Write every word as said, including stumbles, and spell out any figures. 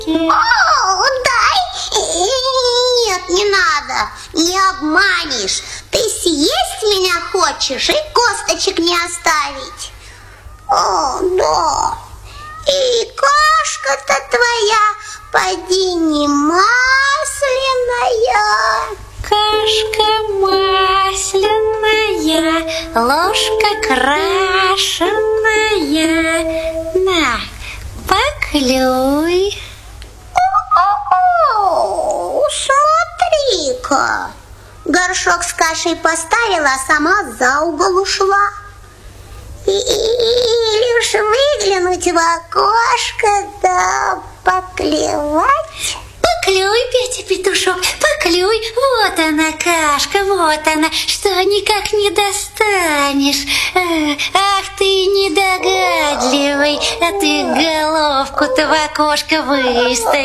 О, дай! Нет, не надо, не обманешь. Ты съесть меня хочешь и косточек не оставить. О, да. И кашка-то твоя, поди не масляная. Кашка масляная, ложка крашеная. На, поклюй. О, смотри-ка. Горшок с кашей поставила, а сама за угол ушла. Или уж выглянуть в окошко, да поклевать. Поклюй, Петя Петушок, поклюй. Вот она, кашка, вот она, что никак не достанешь. Ах ты недогадливый, а ты головку-то в окошко выставил.